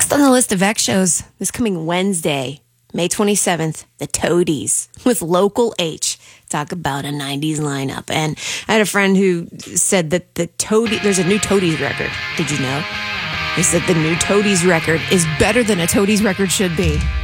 Next on the list of X shows this coming Wednesday, May 27th, the Toadies with Local H. Talk about a 90s lineup. And I had a friend who said that there's a new Toadies record. Did you know? He said the new Toadies record is better than a Toadies record should be.